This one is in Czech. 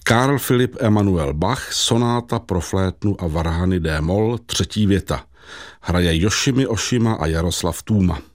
Karl Philipp Emanuel Bach, sonáta pro flétnu a varhany d-moll, 3. věta. Hraje Yoshimi Oshima a Jaroslav Tůma.